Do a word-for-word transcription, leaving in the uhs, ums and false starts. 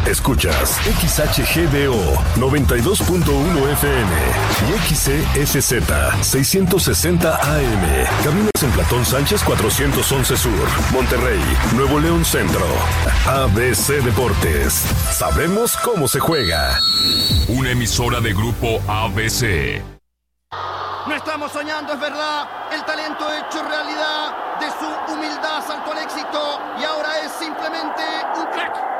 Escuchas X H G D O noventa y dos punto uno F M y X C S Z seiscientos sesenta A M. Cabinas en Platón Sánchez cuatrocientos once Sur, Monterrey, Nuevo León Centro. A B C Deportes. Sabemos cómo se juega. Una emisora de Grupo A B C. No estamos soñando, es verdad. El talento hecho realidad. De su humildad saltó al éxito y ahora es simplemente un crack.